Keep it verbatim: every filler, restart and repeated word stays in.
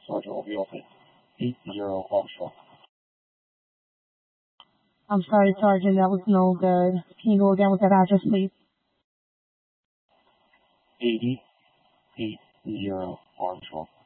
Sergeant will be open. eight zero Armstrong. I'm sorry, Sergeant, that was no good. Can you go again with that address, please? eighty, eight zero Armstrong.